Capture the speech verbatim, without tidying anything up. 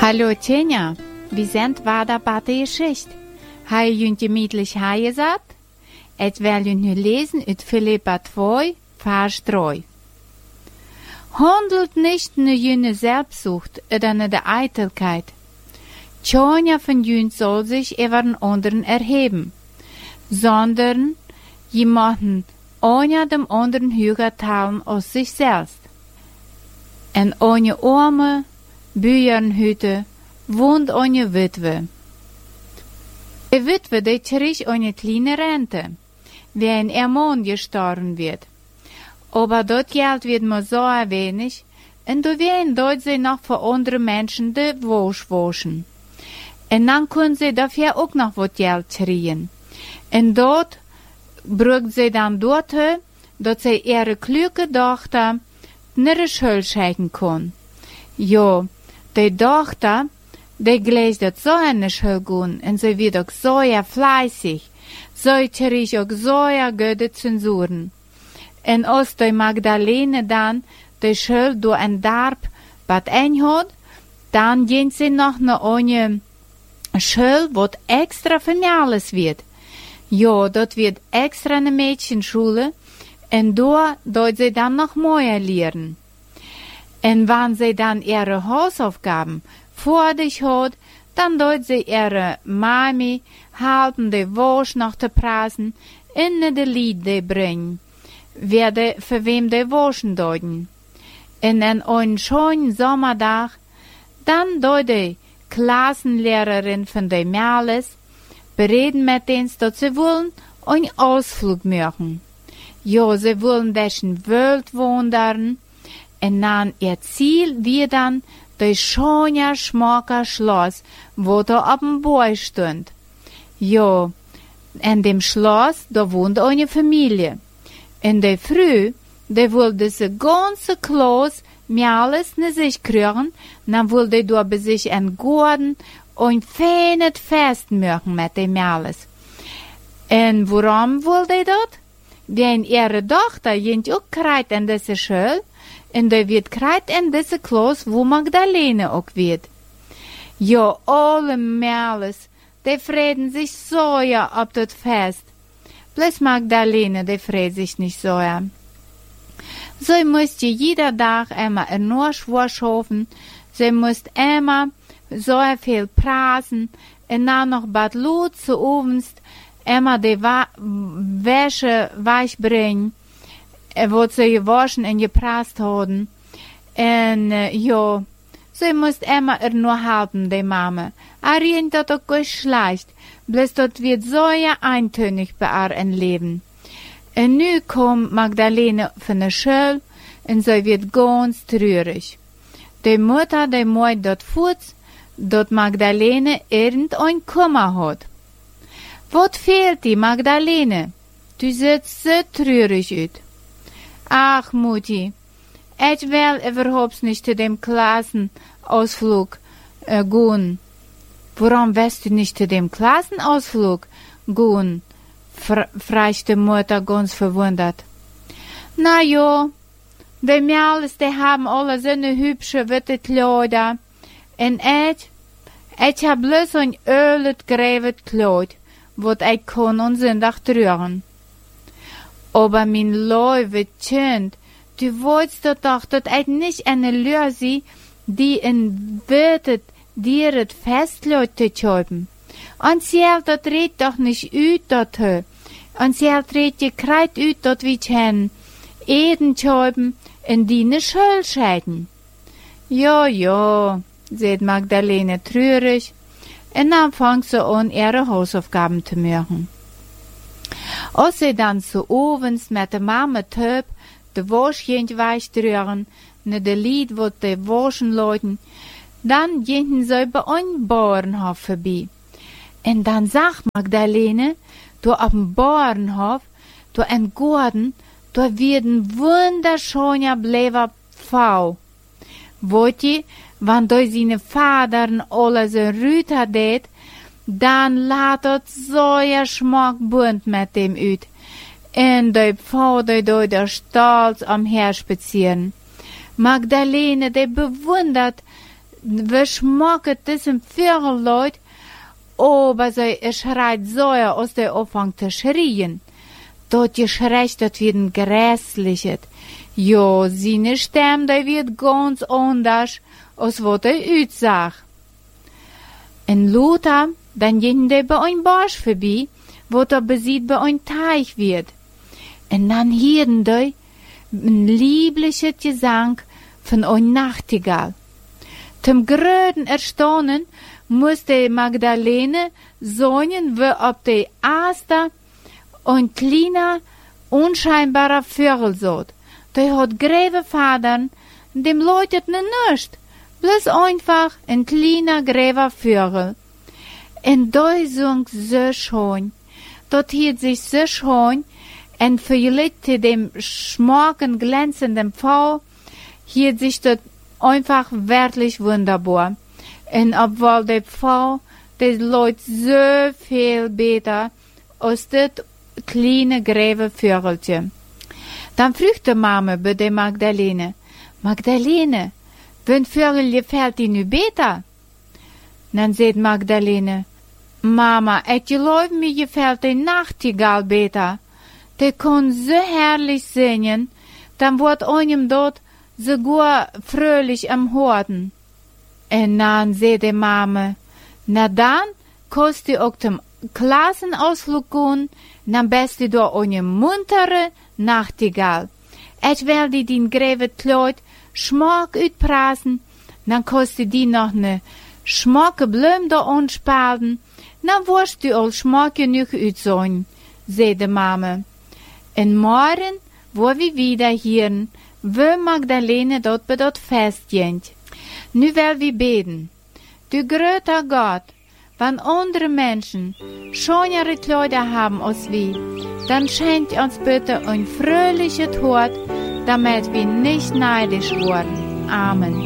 Hallo Tjenja, wie sind war da bei der Geschichte? Hei jünt gemütlich heigesat? Et will jünt nu lesen ut Philippa zwei, Vers drei. Handelt nicht ne jüne Selbstsucht oder ne der Eitelkeit. Tjonja von jünt soll sich über den anderen erheben, sondern jemanden ohne dem anderen höher teilen aus sich selbst. En ohne Arme, Büjernhütte, wohnt ohne Witwe. Die Witwe, die kriegt ohne kleine Rente, wenn ihr Mann gestorben wird. Aber dort Geld wird mir so wenig, und du werden dort sie noch für andere Menschen die Wäsche waschen. Und dann können sie dafür auch noch was Geld kriegen. Und dort braucht sie dann dort, dass sie ihre kluge Tochter nicht in Schule schicken kann. Ja, die Tochter, die gleich dort so in die Schule gehen, und sie wird auch so ja fleißig, so kriegt auch so ja gute Zensuren. Und als die Magdalene dann die Schule durch ein Darb bad einhat, dann gehen sie noch eine Schule, wo extra für alles wird. Ja, dort wird extra eine Mädchenschule, und da dort sie dann noch mehr lernen. Und wenn sie dann ihre Hausaufgaben vor sich hat, dann dort sie ihre Mami halten die Wäsche nach der Prasen in de Lied de bringen, werde für wem die Wäschen deuten. Und an einen schönen Sommertag, dann dort die Klassenlehrerin von de Mädels bereden mit uns, dass sie wollen einen Ausflug machen. Ja, sie wollen dessen Welt wandern, und dann ihr Ziel wird dann das schöne, schmucke Schloss, wo da auf dem Bau stund. Ja, in dem Schloss, da wohnt eine Familie. In der Früh, da wollte diese ganze Klasse mir alles ne sich kriegen, dann wollte da bei sich ein Garten und feines Fest machen mit dem alles. Und warum wollte das? Denn ihre Tochter jent auch kreit in diese Schule, und da wird kreit in diese Klasse, wo Magdalene auch wird. Ja, alle Mädels, die freuen sich so ja ab das Fest. Bloß Magdalene, die freut sich nicht so ja. So musste jeder Tag immer ein Nachschwursch hoffen, sie musste immer so viel prasen, und dann noch bad Lut zu obenst, immer die Wa- Wäsche weich bringen, wo sie gewaschen und geprast haben. Und, äh, ja, sie musste immer er nur halten, die Mama. Er riecht das auch gut schlecht, bloß das wird so ja eintönig bei ihr ein Leben. Und nu kommt Magdalene von der Schule, und sie wird ganz traurig. Die Mutter, die meint dort Fuß, dass Magdalene irgendein Kummer hat. Was fehlt die, Magdalene? Du siehst so traurig aus. Ach, Mutti, ich will überhaupt nicht zu dem Klassenausflug äh, gehen. Warum willst du nicht zu dem Klassenausflug gehen? fragt die Mutter ganz verwundert. Na ja, die Mädels, die haben alle so eine hübsche, witte Kleider. Und ich, ich hab bloß ein ölet grävet Kleid, was ich kann und Sonntag tragen. Aber mein liebes Kind, du wolltest doch, dass ich nicht eine Löse, die in Wörtet dir das Festkleid zu haben. Und sie hat das redet doch nicht ut, dat he. Und sie hat redet gekreit ut, dat wie hen Eden schäuben in die ne Schule scheiden. Ja, ja, sagt Magdalene traurig, und dann fängt sie an, ihre Hausaufgaben zu machen. Als sie dann zu ovens mit der Mama töp, de Waschjent weich drühren, ne de Lied, wo de Waschen leuten, dann gingen sie bei einem Bauernhof vorbei. Und dann sagt Magdalene, du auf dem Bauernhof, du ein Garten, du wird ein wunderschöner bleiber Pfau. Wollt ihr, wenn du seine Vadern alle so rüter det, dann ladet so ja Schmack bunt mit dem ut. Und die Pfau, die do der stolz am Her spazieren. Magdalene, die bewundert we schmacken diesem vier Leute, aber sie schreit so aus der Anfang zu schrien. Dort geschreit, das wird grässliches. Jo, seine Stimme, die wird ganz anders, als was er aussagt. Und Luther, dann gehen die bei ein Bosch vorbei, wo der besieht bei ein Teich wird. Und dann hören die ein liebliches Gesang von ein Nachtigall. Zum größten Erstaunen musste Magdalene singen, wie ob die erste ein kleiner, unscheinbarer Vögel sah. Der hat gräve Fadern, dem läutet ne nichts, bloß einfach ein kleiner, gräver Vögel. Und der sang so schön, dort hielt sich so schön, und verliebte dem schmacken, glänzenden Pfau, hielt sich dort einfach wirklich wunderbar. Und obwohl der Pfau, das läuft so viel besser als das kleine, gräve Vögelchen. Dann fragte Mama bei der Magdalene, Magdalene, wenn Vögel gefällt dir nu besser? Dann sagt Magdalene, Mama, ich glaube, mir gefällt der Nachtigall besser. Der kann so herrlich singen, dann wird einem dort sogar fröhlich am Horten. Und dann sagt die Mama, na dann kannst du auch zum Klassenausflug gehen, dann bist du da eine muntere Nachtigall. Ich will dir den gräve Kleid schmack utprasen, dann kannst du dir noch ne schmacke Blüm da anspalten, dann wirst du all schmack genug utsehen, sagt die Mama. Und morgen, wo wir wieder hören, wo Magdalene dort bei dort festgehend. Nu will wir beten. Du größter Gott, wenn andere Menschen schönere Kleider haben als wir, dann schenkt uns bitte ein fröhliches Tod, damit wir nicht neidisch werden. Amen.